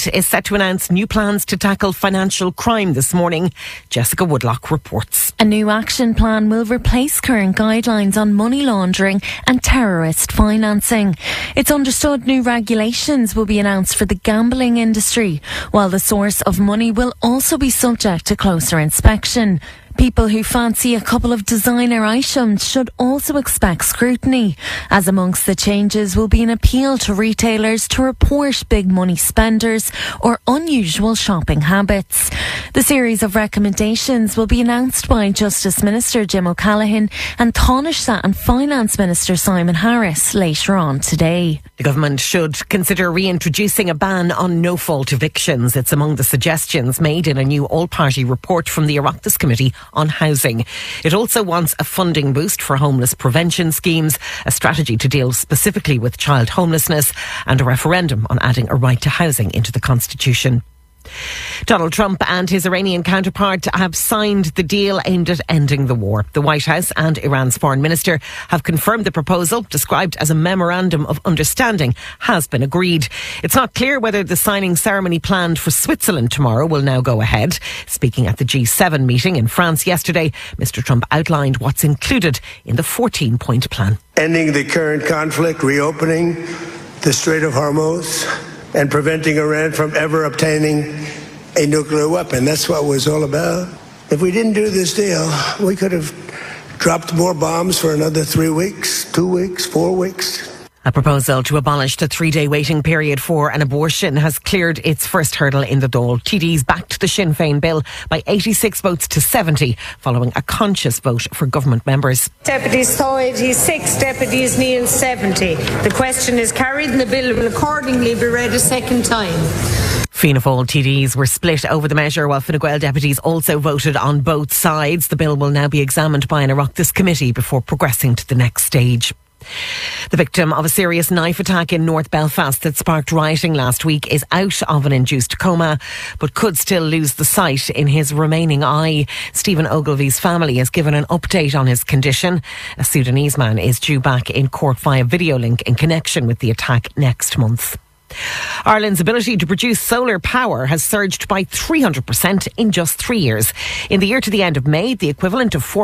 government is set to announce new plans to tackle financial crime this morning. Jessica Woodlock reports. A new action plan will replace current guidelines on money laundering and terrorist financing. It's understood new regulations will be announced for the gambling industry, while the source of money will also be subject to closer inspection. People who fancy a couple of designer items should also expect scrutiny, as amongst the changes will be an appeal to retailers to report big money spenders or unusual shopping habits. The series of recommendations will be announced by Justice Minister Jim O'Callaghan and Taoiseach and Finance Minister Simon Harris later on today. The government should consider reintroducing a ban on no-fault evictions. It's among the suggestions made in a new all-party report from the Oireachtas Committee on Housing. It also wants a funding boost for homeless prevention schemes, a strategy to deal specifically with child homelessness, and a referendum on adding a right to housing into the Constitution. Donald Trump and his Iranian counterpart have signed the deal aimed at ending the war. The White House and Iran's foreign minister have confirmed the proposal, described as a memorandum of understanding, has been agreed. It's not clear whether the signing ceremony planned for Switzerland tomorrow will now go ahead. Speaking at the G7 meeting in France yesterday, Mr. Trump outlined what's included in the 14-point plan. Ending the current conflict, reopening the Strait of Hormuz, and preventing Iran from ever obtaining a nuclear weapon. That's what it was all about. If we didn't do this deal, we could have dropped more bombs for another 3 weeks, 2 weeks, 4 weeks. A proposal to abolish the 3-day waiting period for an abortion has cleared its first hurdle in the Dáil. TDs backed the Sinn Féin bill by 86 votes to 70, following a conscious vote for government members. Deputies Thoid, 6, Deputies Neal 70. The question is carried and the bill will accordingly be read a second time. Fianna Fáil TDs were split over the measure, while Fine Gael deputies also voted on both sides. The bill will now be examined by an Oireachtas committee before progressing to the next stage. The victim of a serious knife attack in North Belfast that sparked rioting last week is out of an induced coma, but could still lose the sight in his remaining eye. Stephen Ogilvy's family has given an update on his condition. A Sudanese man is due back in court via video link in connection with the attack next month. Ireland's ability to produce solar power has surged by 300% in just 3 years. In the year to the end of May, the equivalent of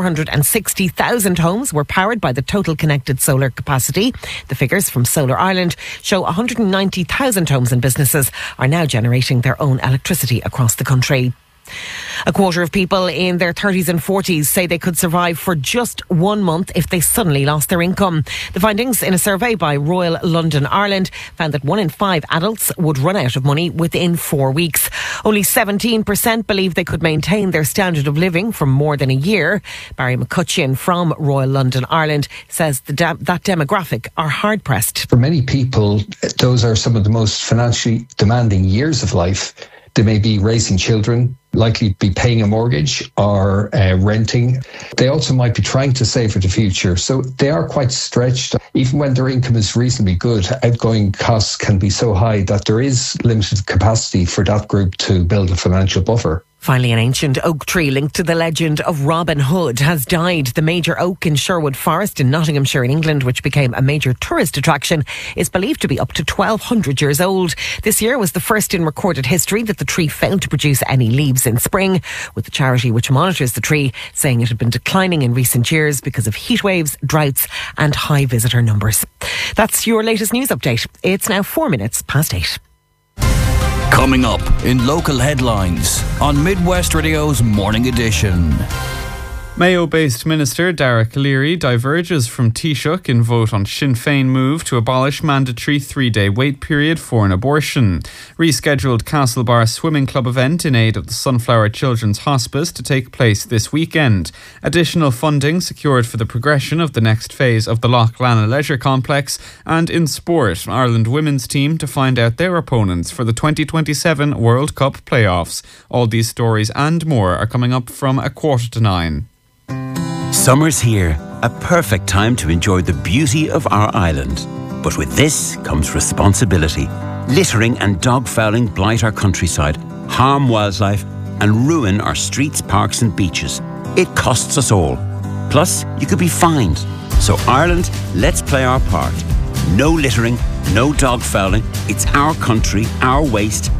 460,000 homes were powered by the total connected solar capacity. The figures from Solar Ireland show 190,000 homes and businesses are now generating their own electricity across the country. A quarter of people in their 30s and 40s say they could survive for just 1 month if they suddenly lost their income. The findings in a survey by Royal London Ireland found that 1 in 5 adults would run out of money within 4 weeks. Only 17% believe they could maintain their standard of living for more than a year. Barry McCutcheon from Royal London Ireland says that demographic are hard-pressed. For many people, those are some of the most financially demanding years of life. They may be raising children, likely be paying a mortgage or renting. They also might be trying to save for the future. So they are quite stretched. Even when their income is reasonably good, outgoing costs can be so high that there is limited capacity for that group to build a financial buffer. Finally, an ancient oak tree linked to the legend of Robin Hood has died. The major oak in Sherwood Forest in Nottinghamshire in England, which became a major tourist attraction, is believed to be up to 1,200 years old. This year was the first in recorded history that the tree failed to produce any leaves in spring, with the charity which monitors the tree saying it had been declining in recent years because of heat waves, droughts and high visitor numbers. That's your latest news update. It's now 4 minutes past 8. Coming up in local headlines on Midwest Radio's Morning Edition. Mayo-based Minister Dara Calleary diverges from Taoiseach in vote on Sinn Féin move to abolish mandatory 3-day wait period for an abortion. Rescheduled Castlebar Swimming Club event in aid of the Sunflower Children's Hospice to take place this weekend. Additional funding secured for the progression of the next phase of the Loch Lana Leisure Complex. And in sport, Ireland women's team to find out their opponents for the 2027 World Cup playoffs. All these stories and more are coming up from 9:15. Summer's here, a perfect time to enjoy the beauty of our island. But with this comes responsibility. Littering and dog fouling blight our countryside, harm wildlife and ruin our streets, parks and beaches. It costs us all. Plus, you could be fined. So Ireland, let's play our part. No littering, no dog fouling. It's our country, our waste